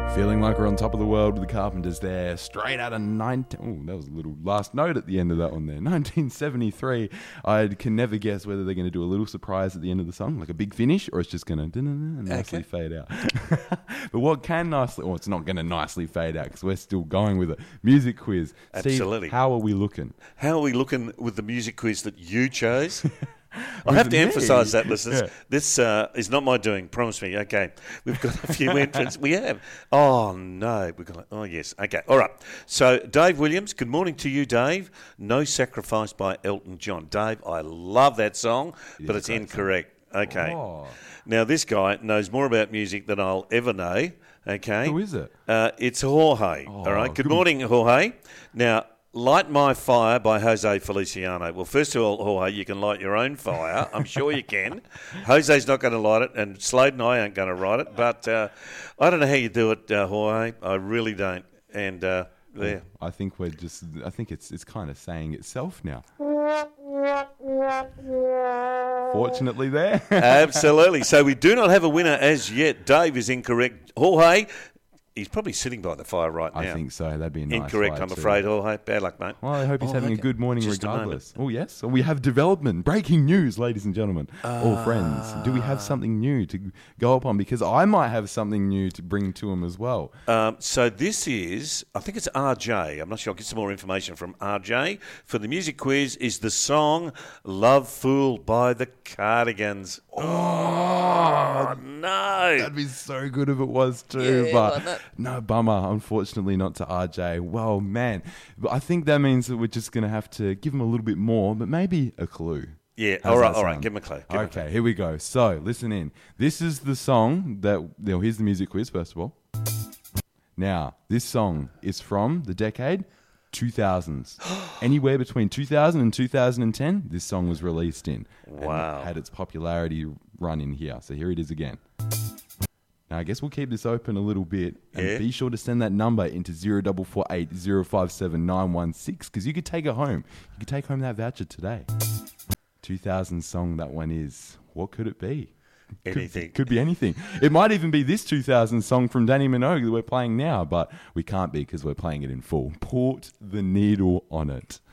Feeling like we're on top of the world with the Carpenters there. Straight out of that was a little last note at the end of that one there. 1973. I can never guess whether they're going to do a little surprise at the end of the song, like a big finish, or it's just going to nicely fade out. But what can nicely, it's not going to nicely fade out because we're still going with a music quiz. Absolutely. Steve, how are we looking? How are we looking with the music quiz that you chose? I have to emphasise that, listeners. Yeah. This is not my doing, promise me. Okay, we've got a few entrants. We have. Oh, no. Yes. Okay, all right. So, Dave Williams, good morning to you, Dave. No Sacrifice by Elton John. Dave, I love that song, but it's incorrect. Song. Okay. Oh. Now, this guy knows more about music than I'll ever know. Okay. Who is it? It's Jorge. All right. Good morning, Jorge. Now, Light My Fire by Jose Feliciano. Well, first of all, Jorge, you can light your own fire. I'm sure you can. Jose's not going to light it, and Slade and I aren't going to write it. But I don't know how you do it, Jorge. I really don't. And there. I think it's kind of saying itself now. Fortunately there. Absolutely. So we do not have a winner as yet. Dave is incorrect. Jorge, he's probably sitting by the fire right now. I think so. That'd be a nice incorrect, I'm afraid. Jorge, bad luck, mate. Well, I hope he's having a good morning regardless. Oh, yes. So we have development. Breaking news, ladies and gentlemen. All friends. Do we have something new to go upon? Because I might have something new to bring to him as well. So this is, I think it's RJ. I'm not sure. I'll get some more information from RJ. For the music quiz is the song Love Fool by the Cardigans. Oh, no. That'd be so good if it was too. Yeah, but no, bummer. Unfortunately, not to RJ. Well, man. But I think that means that we're just going to have to give him a little bit more, but maybe a clue. Yeah, all right. Give him a clue. Okay, here we go. So, listen in. This is the song here's the music quiz, first of all. Now, this song is from the decade 2000s. Anywhere between 2000 and 2010, this song was released in. Wow. And had its popularity run in here. So here it is again. Now, I guess we'll keep this open a little bit. And be sure to send that number into 0448 057 916 because you could take it home. You could take home that voucher today. 2000 song that one is. What could it be? Anything. Could be anything. It might even be this 2000 song from Danny Minogue that we're playing now, but we can't be because we're playing it in full. Put the needle on it.